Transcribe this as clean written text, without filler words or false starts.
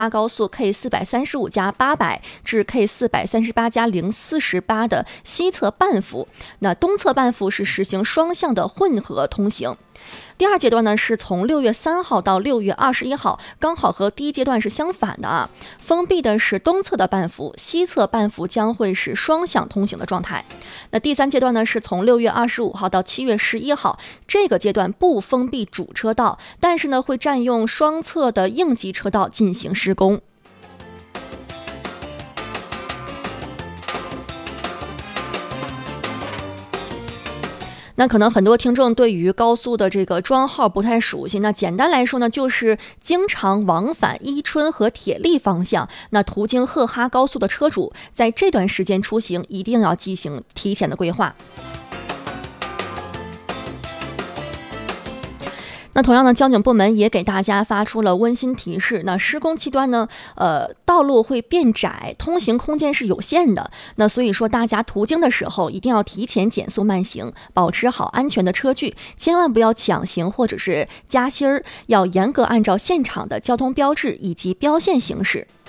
高速 K435+800 至 K438+048的西侧半幅，那东侧半幅是实行双向的混合通行。第二阶段呢，是从6月3号到6月21号，刚好和第一阶段是相反的啊。封闭的是东侧的半幅，西侧半幅将会是双向通行的状态。那第三阶段呢，是从6月25号到7月11号，这个阶段不封闭主车道，但是呢，会占用双侧的应急车道进行施工。那可能很多听众对于高速的这个庄号不太熟悉，那简单来说呢，就是经常往返伊春和铁力方向，那途经赫哈高速的车主，在这段时间出行一定要进行提前的规划。那同样呢，交警部门也给大家发出了温馨提示。那施工期间呢，道路会变窄，通行空间是有限的。那所以说，大家途经的时候一定要提前减速慢行，保持好安全的车距，千万不要抢行或者是夹心儿，要严格按照现场的交通标志以及标线行驶。